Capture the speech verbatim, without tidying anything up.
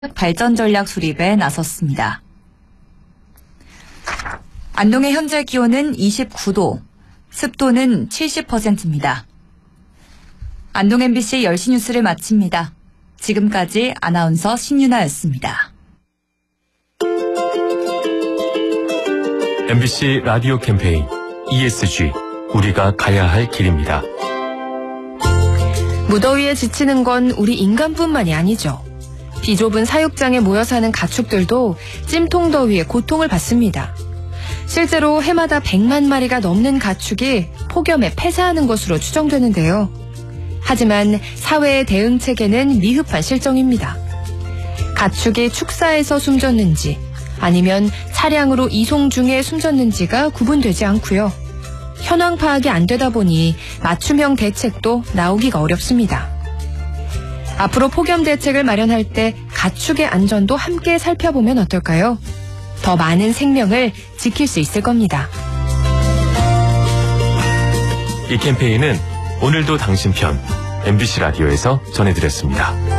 발전 전략 수립에 나섰습니다. 안동의 현재 기온은 이십구 도, 습도는 칠십 퍼센트입니다. 안동 엠비씨 열 시 뉴스를 마칩니다. 지금까지 아나운서 신윤아였습니다. 엠비씨 라디오 캠페인 이에스지, 우리가 가야 할 길입니다. 무더위에 지치는 건 우리 인간뿐만이 아니죠. 비좁은 사육장에 모여 사는 가축들도 찜통더위에 고통을 받습니다. 실제로 해마다 백만 마리가 넘는 가축이 폭염에 폐사하는 것으로 추정되는데요. 하지만 사회의 대응 체계는 미흡한 실정입니다. 가축이 축사에서 숨졌는지 아니면 차량으로 이송 중에 숨졌는지가 구분되지 않고요. 현황 파악이 안 되다 보니 맞춤형 대책도 나오기가 어렵습니다. 앞으로 폭염 대책을 마련할 때 가축의 안전도 함께 살펴보면 어떨까요? 더 많은 생명을 지킬 수 있을 겁니다. 이 캠페인은 오늘도 당신 편 엠비씨 라디오에서 전해드렸습니다.